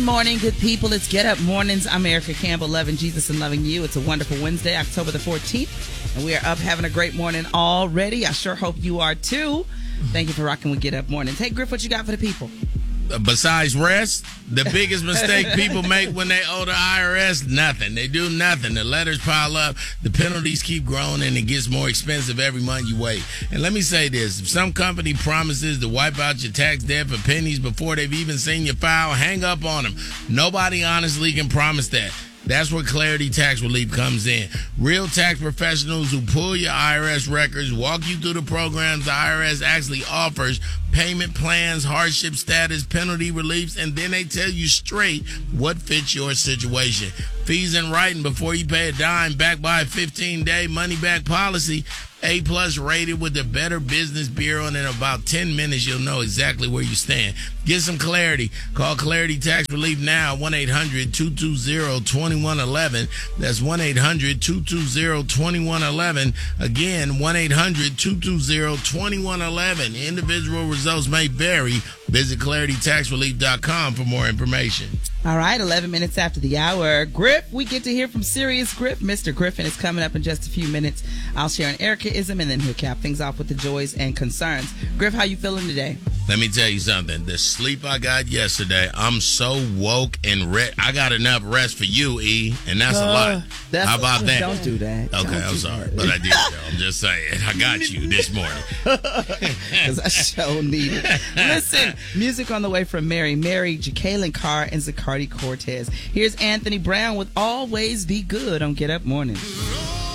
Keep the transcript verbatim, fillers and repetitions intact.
morning, good people. It's Get Up Mornings. I'm Erica Campbell, loving Jesus and loving you. It's a wonderful Wednesday, October the fourteenth, and we are up having a great morning already. I sure hope you are too. Thank you for rocking with Get Up Mornings. Hey, Griff, what you got for the people? Besides rest, the biggest mistake people make when they owe the I R S, nothing. They do nothing. The letters pile up, the penalties keep growing, and it gets more expensive every month you wait. And let me say this. If some company promises to wipe out your tax debt for pennies before they've even seen your file, hang up on them. Nobody honestly can promise that. That's where Clarity Tax Relief comes in. Real tax professionals who pull your I R S records, walk you through the programs the I R S actually offers, payment plans, hardship status, penalty reliefs, and then they tell you straight what fits your situation. Fees in writing before you pay a dime, backed by a fifteen-day money-back policy. A-plus rated with the Better Business Bureau, and in about ten minutes, you'll know exactly where you stand. Get some clarity. Call Clarity Tax Relief now, one eight hundred two two zero two one one one. That's one eight hundred two two zero two one one one. Again, one eight hundred two two zero two one one one. Individual results may vary. Visit clarity tax relief dot com for more information. All right, eleven minutes after the hour. Griff, we get to hear from Serious Griff. Mister Griffin is coming up in just a few minutes. I'll share an Ericaism, and then he'll cap things off with the joys and concerns. Griff, how you feeling today? Let me tell you something. The sleep I got yesterday, I'm so woke and re- I got enough rest for you, E, and that's uh, a lot. That's How about a, that? Don't do that. Okay, don't I'm sorry, that. But I did. I'm just saying. I got you this morning. Because I so need it. Listen, music on the way from Mary. Mary, Jacqueline Carr, and Zacardi Cortez. Here's Anthony Brown with Always Be Good on Get Up Mornings.